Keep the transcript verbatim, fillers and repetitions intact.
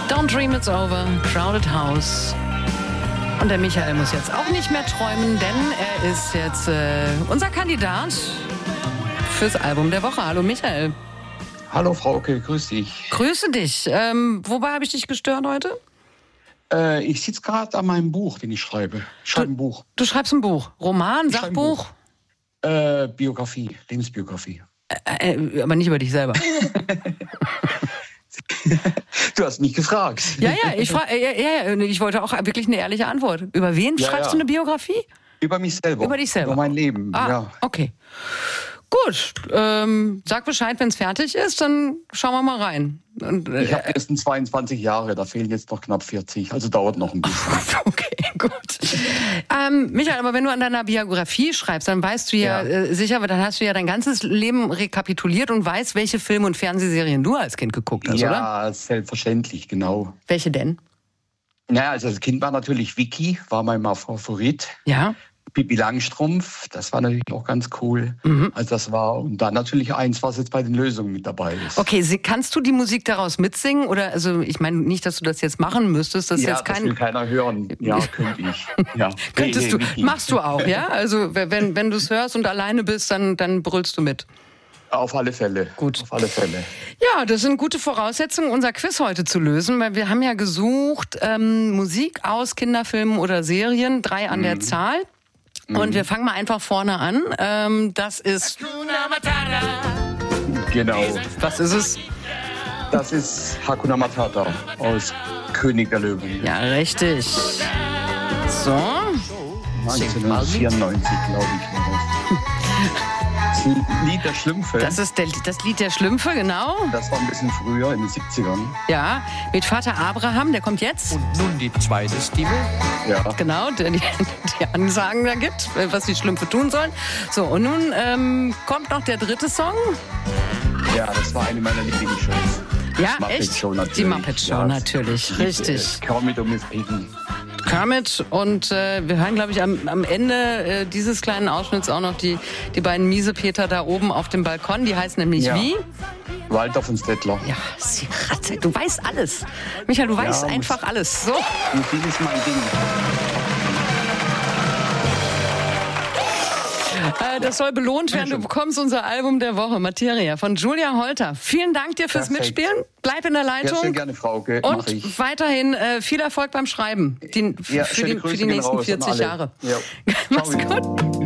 Don't Dream It's Over, Crowded House. Und der Michael muss jetzt auch nicht mehr träumen, denn er ist jetzt äh, unser Kandidat fürs Album der Woche. Hallo Michael. Hallo Frauke, grüß dich. Grüße dich. Ähm, wobei habe ich dich gestört heute? Äh, ich sitze gerade an meinem Buch, den ich schreibe. Ich schreibe ein Buch. Du schreibst ein Buch? Roman, Ich schreibe ein Sachbuch? Buch. Äh, Biografie, Lebensbiografie. Äh, äh, aber nicht über dich selber. Du hast mich gefragt. Ja, ja, ich, fra- ja, ja, ja, ich wollte auch wirklich eine ehrliche Antwort. Über wen Ja, schreibst ja. du eine Biografie? Über mich selber. Über dich selber. Über mein Leben, Ah, ja. okay. Gut, ähm, sag Bescheid, wenn es fertig ist, dann schauen wir mal rein. Und, äh, Ich habe erst zweiundzwanzig Jahre, da fehlen jetzt noch knapp vierzig, also dauert noch ein bisschen. Okay, gut. Ähm, Michael, aber wenn du an deiner Biografie schreibst, dann weißt du ja, Ja. äh, sicher, dann hast du ja dein ganzes Leben rekapituliert und weißt, welche Filme und Fernsehserien du als Kind geguckt hast, oder? Ja, selbstverständlich, genau. Welche denn? Naja, also als Kind war natürlich Vicky, war mein Favorit. Ja. Pippi Langstrumpf, das war natürlich auch ganz cool. Mhm. Also das war, und dann natürlich eins, was jetzt bei den Lösungen mit dabei ist. Okay, sie- kannst du die Musik daraus mitsingen? Oder, also, ich meine nicht, dass du das jetzt machen müsstest. Das ist Ja, jetzt das kein. will keiner hören. Ja, könnte ich. Ja. Könntest du, Vicky. machst du auch, ja? Also, wenn, wenn du es hörst und alleine bist, dann, dann brüllst du mit. Auf alle Fälle. Gut. Auf alle Fälle. Ja, das sind gute Voraussetzungen, unser Quiz heute zu lösen, weil wir haben ja gesucht, ähm, Musik aus Kinderfilmen oder Serien, drei an der Zahl. Und wir fangen mal einfach vorne an. Ähm, das ist, Genau. was ist es? Das ist Hakuna Matata aus König der Löwen. Ja, richtig. So. neunzehnhundertvierundneunzig, glaube ich, war das. Das ist ein Lied der Schlümpfe. Das ist der, das Lied der Schlümpfe, genau. Das war ein bisschen früher, in den siebzigern. Ja, mit Vater Abraham, der kommt jetzt. Und nun die zweite Stimme. Ja. Genau, der die, die Ansagen da gibt, was die Schlümpfe tun sollen. So, und nun ähm, kommt noch der dritte Song. Ja, das war eine meiner Lieblingsshows. Ja, Muppet echt? Show natürlich. Die Muppet Show, Ja, natürlich, ich liebe richtig. es. Kermit und Miss Piggy. Kermit und äh, wir hören, glaube ich, am, am Ende äh, dieses kleinen Ausschnitts auch noch die, die beiden Miesepeter da oben auf dem Balkon. Die heißen nämlich Ja. wie? Walter von Stettler. Ja, sie Ratze. Du weißt alles. Michael, du weißt muss- einfach alles. So. Musik ist mein Ding. Äh, das soll belohnt werden. Du bekommst unser Album der Woche, Materia, von Julia Holter. Vielen Dank dir fürs Perfekt. Mitspielen. Bleib in der Ja, Leitung. sehr gerne, Frauke. Mach Und ich. weiterhin äh, viel Erfolg beim Schreiben. Die, Ja, für, schöne die, für Grüße die gehen nächsten raus an vierzig alle. Jahre. Ja. Mach's Ciao. gut.